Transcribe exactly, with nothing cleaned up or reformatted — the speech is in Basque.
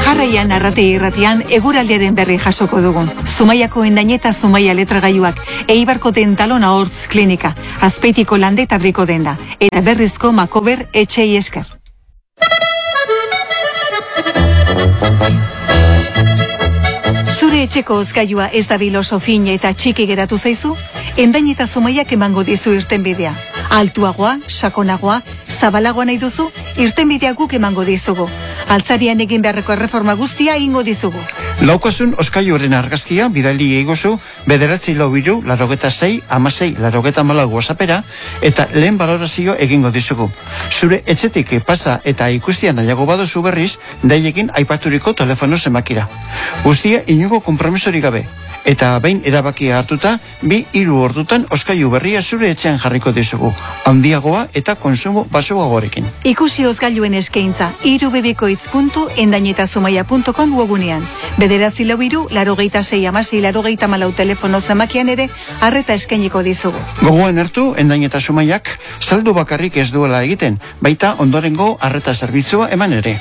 Jarraian arrate irratian eguraldiaren berri jasoko dugun. Zumaiako Endaineta Zumaia letragailuak, Eibarko dentalona hortz klinika, Azpeitiko Landeta briko denda, eta berrizko Makober etxei esker. Zure etxeko hozgailua ez da biloso fina eta txiki geratu zaizu? Endaineta Zumaiak emango dizu irtenbidea. Altuagoa, sakonagoa, zabalagoa nahi duzu, irtenbidea guk emango dizugu. Altzarian egin beharreko erreforma guztia egingo dizugu. Laukasun oskailuaren argazkia bidali egozu bederatzi lau hiru, larogeta sei, amasei, larogeta malau WhatsAppera eta lehen balorazio egingo dizugu. Zure etxetik pasa eta ikustian nahiago baduzu berriz, daiekin aipaturiko telefono zenbakira. Guztia inugo konpromisorik gabe. Eta behin erabakia hartuta, bi hiru ordutan oskailu berria zure etxean jarriko dizugu. Handiagoa eta konsumo baxuagoarekin. Ikusi hozgailuen eskaintza irubebikoitz puntu endainetazumaia puntu com webunean. Bederatzi lau hiru, larogeita sei, amasei, larogeita malau telefono zamakian ere arreta eskainiko dizugu. Gogoan hartu, Endaineta Zumaiak saldu bakarrik ez duela egiten, baita ondorengo arreta zerbitzua eman ere.